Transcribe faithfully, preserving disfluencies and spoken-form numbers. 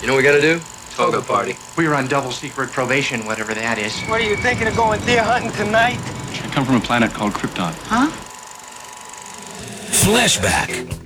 You know what we gotta do? Toga party. We're on double secret probation, whatever that is. What are you thinking of going deer hunting tonight? I come from a planet called Krypton. Huh? Flashback.